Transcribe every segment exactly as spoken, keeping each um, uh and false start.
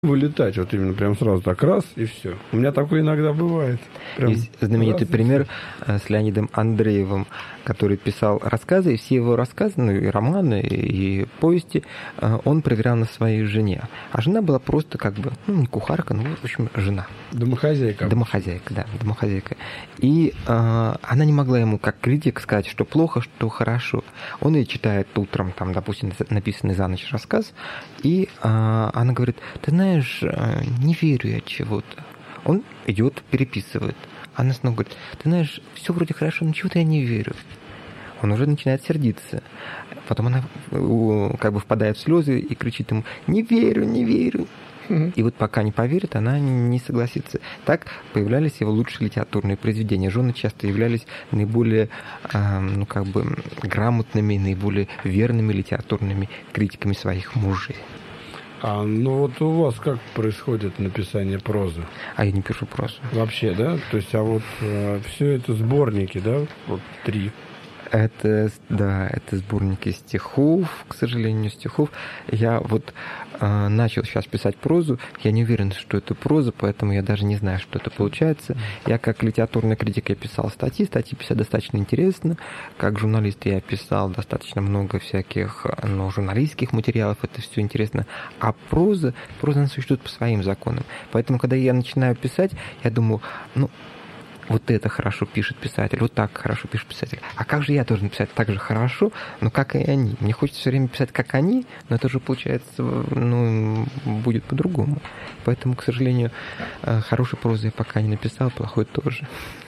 вылетать, вот именно прям сразу так раз, и все. У меня такое иногда бывает. Прям Есть знаменитый раз, пример с Леонидом Андреевым, который писал рассказы, и все его рассказы, ну и романы, и повести он проверял на своей жене. А жена была просто как бы, ну, не кухарка, ну, в общем, жена. Домохозяйка. Домохозяйка, да, домохозяйка. И э, она не могла ему, как критик, сказать, что плохо, что хорошо. Он ей читает утром, там, допустим, написанный за ночь рассказ, и э, она говорит: ты знаешь, не верю я чего-то. Он идет, переписывает. Она снова говорит: ты знаешь, все вроде хорошо, но чего-то я не верю. Он уже начинает сердиться. Потом она как бы впадает в слезы и кричит ему: не верю, не верю. И вот пока не поверит, она не согласится. Так появлялись его лучшие литературные произведения. Жены часто являлись наиболее, ну, как бы, грамотными, наиболее верными литературными критиками своих мужей. А, ну вот у вас как происходит написание прозы? А я не пишу прозу. Вообще, да? То есть, а вот э, все это сборники, да? Вот три. Это, да, это сборники стихов, к сожалению, стихов. Я вот э, начал сейчас писать прозу, я не уверен, что это проза, поэтому я даже не знаю, что это получается. Я как литературный критик я писал статьи, статьи писать достаточно интересно. Как журналист я писал достаточно много всяких, ну, журналистских материалов, это все интересно. А проза, проза она существует по своим законам. Поэтому, когда я начинаю писать, я думаю, ну, вот это хорошо пишет писатель, вот так хорошо пишет писатель. А как же я должен писать так же хорошо, но как и они? Мне хочется все время писать как они, но это уже получается, ну, будет по-другому. Поэтому, к сожалению, хорошей прозы я пока не написал, плохой тоже.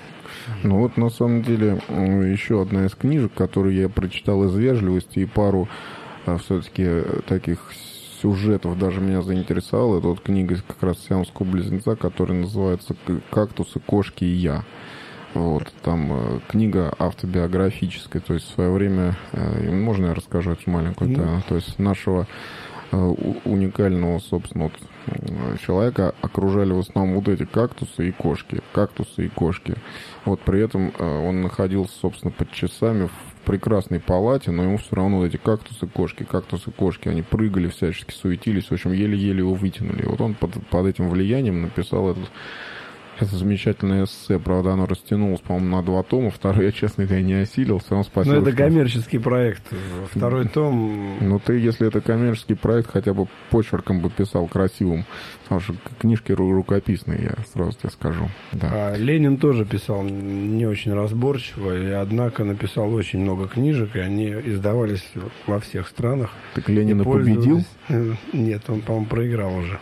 Ну вот, на самом деле, еще одна из книжек, которую я прочитал из вежливости, и пару все-таки таких сюжетов даже меня заинтересовала. Это вот книга как раз сиамского близнеца, которая называется «Кактусы, кошки и я». Вот, там э, книга автобиографическая, то есть в свое время, э, можно я расскажу эту маленькую mm-hmm. тайну, то есть нашего э, уникального, собственно, вот, э, человека окружали в основном вот эти кактусы и кошки, кактусы и кошки. Вот, при этом э, он находился, собственно, под часами в прекрасной палате, но ему все равно вот эти кактусы, кошки, кактусы, кошки, они прыгали всячески, суетились, в общем, еле-еле его вытянули. И вот он под, под этим влиянием написал этот, это замечательное эссе, правда, оно растянулось, по-моему, на два тома, второй я, честно говоря, не осилил, все равно спасибо. Ну, это что... коммерческий проект, второй том... Ну, ты, если это коммерческий проект, хотя бы почерком бы писал красивым, потому что книжки рукописные, я сразу тебе скажу. Да. А Ленин тоже писал не очень разборчиво, и, однако, написал очень много книжек, и они издавались во всех странах. Так Ленина победил? Нет, он, по-моему, проиграл уже.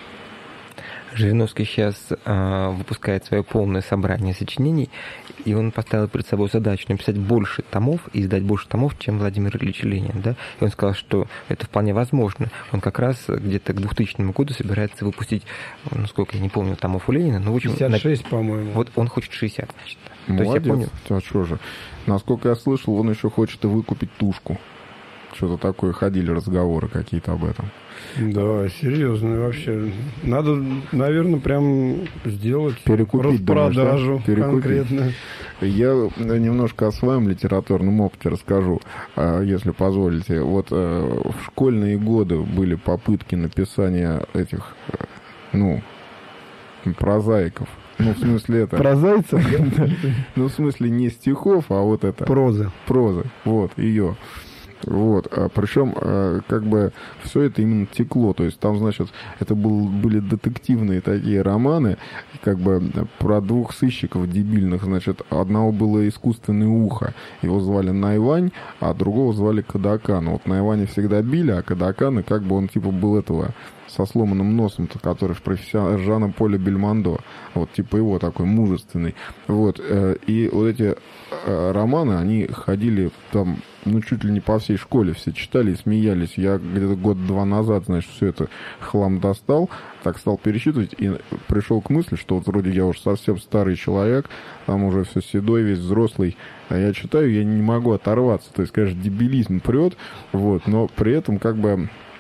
Жириновский сейчас э, выпускает свое полное собрание сочинений, и он поставил перед собой задачу написать больше томов и издать больше томов, чем Владимир Ильич Ленин. Да? И он сказал, что это вполне возможно. Он как раз где-то к двухтысячному году собирается выпустить, ну, сколько, я не помню, томов у Ленина, но в общем... пятьдесят шесть, на... по-моему. Вот он хочет шестьдесят, значит. Молодец. То есть я понял... А что же? Насколько я слышал, он еще хочет и выкупить Тушку. Что-то такое, ходили разговоры какие-то об этом. Да, серьезно, вообще. Надо, наверное, прям сделать перекупить, распродажу, да? конкретно. Я немножко о своем литературном опыте расскажу, если позволите. Вот в школьные годы были попытки написания этих, ну, прозаиков. Ну, в смысле это... Прозаицев? Ну, в смысле не стихов, а вот это... Проза. Проза, вот, ее... Вот, а причем, а, как бы, все это именно текло, то есть там, значит, это был, были детективные такие романы, как бы, про двух сыщиков дебильных, значит, одного было искусственное ухо, его звали Найвань, а другого звали Кадакан. Вот Найваня всегда били, а Кадакана, как бы, он, типа, был этого... со сломанным носом, который в профессионал Жана Поля Бельмондо. Вот, типа его такой мужественный. Вот, и вот эти романы, они ходили там, ну, чуть ли не по всей школе, все читали и смеялись. Я где-то год-два назад, значит, все это хлам достал, так стал пересчитывать и пришел к мысли, что вот вроде я уже совсем старый человек, там уже все седой, весь взрослый, а я читаю, я не могу оторваться. То есть, конечно, дебилизм прет, вот, но при этом как бы...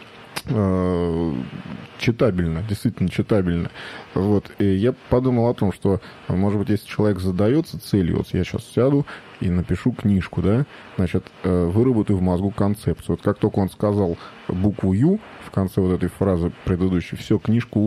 э, читабельно, действительно читабельно. Вот. И я подумал о том, что, может быть, если человек задается целью, вот я сейчас сяду и напишу книжку, да, значит, э, выработаю в мозгу концепцию. Вот как только он сказал букву «Ю» в конце вот этой фразы предыдущей, все, книжку